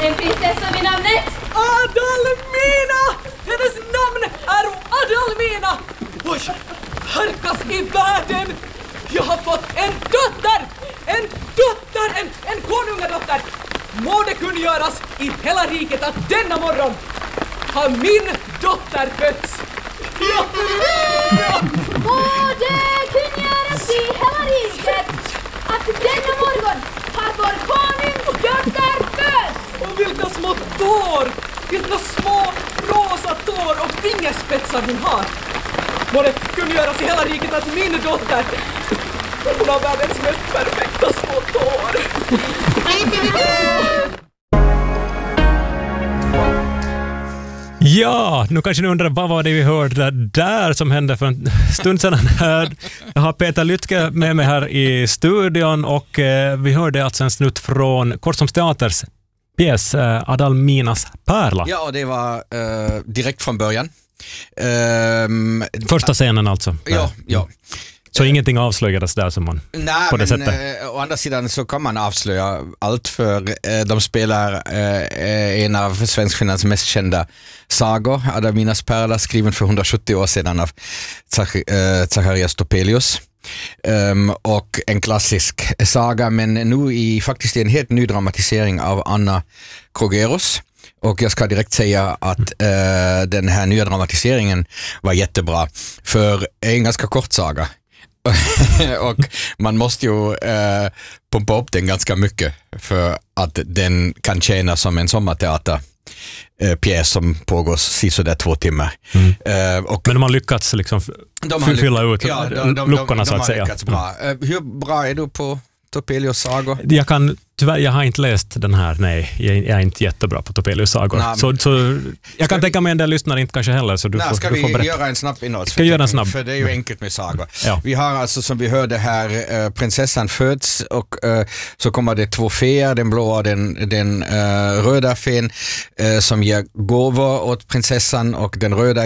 En prinsessa vid namnet Adalmina! Hennes namn är Adalmina! Oj, härkas i världen! Jag har fått en dotter! En konungadotter! Må det kungöras i hela riket att denna morgon har min dotter fötts! Ja! Må det kungöras i hela riket att denna morgon har vår konungsdotter fötts! Och vilka små tår! Vilka små rosa tår och fingerspetsar hon har! Må det kungöras i hela riket att min dotter, hon har världens mest perfekta små tår! Ja, nu kanske ni undrar vad var det vi hörde där som hände för en stund sedan här. Jag har Peter Lytke med mig här i studion och vi hörde alltså en snutt från Korsholms teaters pjäs Adalminas pärla. Ja, det var direkt från början. Första scenen alltså. Ja. Så ingenting avslöjades där som man på det sättet. Å andra sidan så kan man avslöja allt för de spelar en av svenskfinnarnas mest kända sagor, Adalminas pärla, skriven för 170 år sedan av Zacharias Topelius. Och en klassisk saga, men nu faktiskt en helt ny dramatisering av Anna Krogeros. Och jag ska direkt säga att den här nya dramatiseringen var jättebra, för en ganska kort saga. Och man måste ju pumpa upp den ganska mycket för att den kan tjäna som en sommarteaterpjäs som pågår sådär 2 timmar. Och men de har lyckats liksom fylla ut luckorna så att säga. Bra. Hur bra är du på Topelius sagor? Jag har inte läst den här, nej. Jag är inte jättebra på Topelius sagor. Så jag kan tänka mig en del lyssnare inte kanske heller. Så ska vi göra en snabb innehållsförteckning? För det är ju enkelt med sagor. Ja. Vi har alltså, som vi hörde här, prinsessan föds och så kommer det 2 feer, den blå och den röda fen som ger gåvor åt prinsessan, och den röda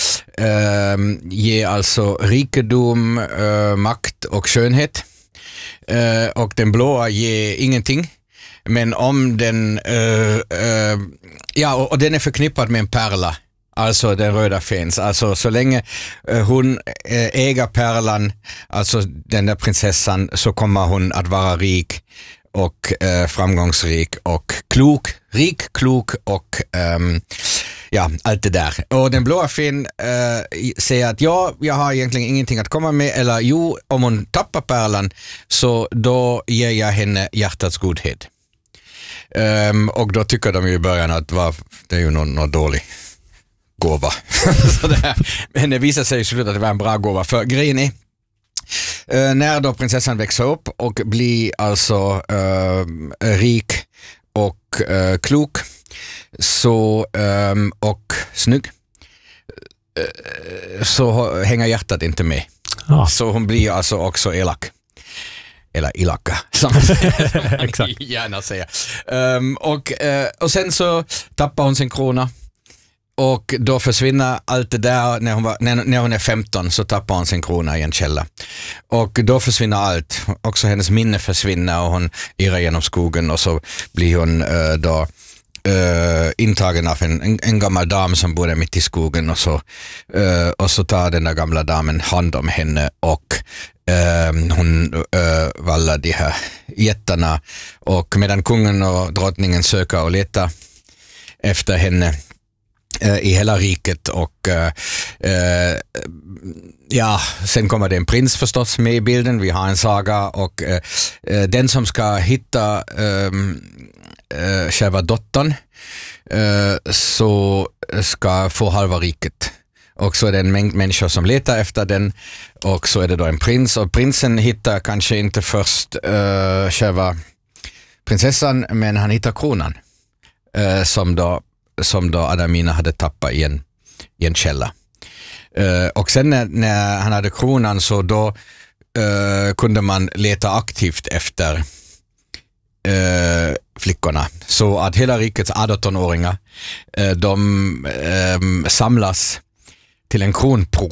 ger alltså rikedom, makt och skönhet. Och den blåa ger ingenting, men om den och den är förknippad med en pärla, alltså den röda finns, alltså så länge hon äger pärlan, alltså den där prinsessan, så kommer hon att vara rik och framgångsrik och klok och allt det där. Och den blåa fin säger att jag har egentligen ingenting att komma med, eller om hon tappar pärlan så då ger jag henne hjärtats godhet. Och då tycker de ju i början att det är ju någon dålig gåva. Men det visar sig i slutet att det var en bra gåva, för grejen är när då prinsessan växer upp och blir alltså rik och klok och snygg, så hänger hjärtat inte med. Så hon blir alltså också elak. Eller ilaka, som man gärna säger. Och sen så tappar hon sin krona. Och då försvinner allt det där. När hon är 15 så tappar hon sin krona i en källa. Och då försvinner allt. Också hennes minne försvinner och hon irrar genom skogen, och så blir hon intagen av en gammal dam som bor där mitt i skogen, och så tar den där gamla damen hand om henne, och hon vallar de här jättarna, och medan kungen och drottningen söker och letar efter henne i hela riket, och sen kommer det en prins förstås med i bilden. Vi har en saga, och den som ska hitta själva dottern så ska få halva riket, och så är det en mängd människor som letar efter den, och så är det då en prins, och prinsen hittar kanske inte först själva prinsessan, men han hittar kronan som då Adalmina hade tappat i en källa. Och sen när han hade kronan, så då kunde man leta aktivt efter flickorna. Så att hela rikets 18-åringar de samlas till en kronprov